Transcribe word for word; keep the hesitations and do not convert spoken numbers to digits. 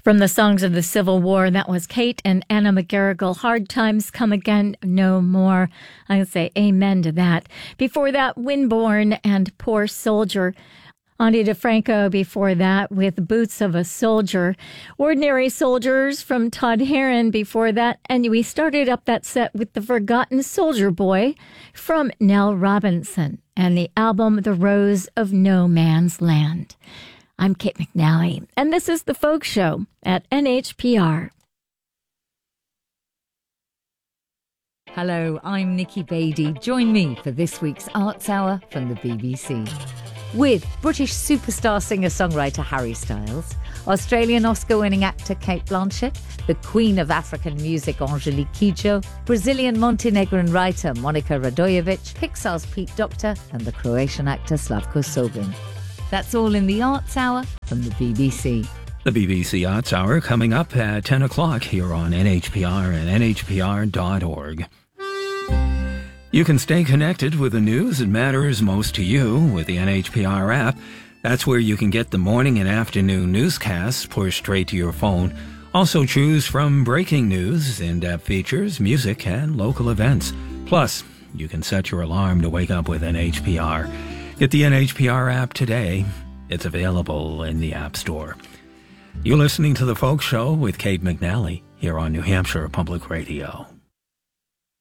From the songs of the Civil War, that was Kate and Anna McGarrigle, Hard Times Come Again No More. I would say amen to that. Before that, Winborn and Poor Soldier. Ani DeFranco before that with Boots of a Soldier. Ordinary Soldiers from Todd Herron before that. And we started up that set with The Forgotten Soldier Boy from Nell Robinson and the album The Rose of No Man's Land. I'm Kate McNally, and this is The Folk Show at N H P R. Hello, I'm Nikki Beattie. Join me for this week's Arts Hour from the B B C. With British superstar singer-songwriter Harry Styles, Australian Oscar-winning actor Cate Blanchett, the Queen of African music Angelique Kidjo, Brazilian Montenegrin writer Monica Radojevic, Pixar's Pete Docter, and the Croatian actor Slavko Sobrin. That's all in the Arts Hour from the B B C. The B B C Arts Hour coming up at ten o'clock here on N H P R and N H P R dot org. You can stay connected with the news that matters most to you with the N H P R app. That's where you can get the morning and afternoon newscasts pushed straight to your phone. Also choose from breaking news, in-depth features, music, and local events. Plus, you can set your alarm to wake up with N H P R. Get the N H P R app today. It's available in the App Store. You're listening to The Folk Show with Kate McNally here on New Hampshire Public Radio.